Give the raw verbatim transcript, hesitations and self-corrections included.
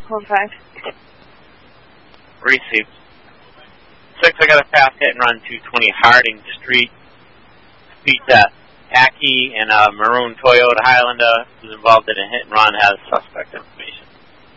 Hold five. Received. Six, I got a fast hit and run two twenty Harding Street. Speed test. Aki and a maroon Toyota Highlander who's involved in a hit and run has suspect.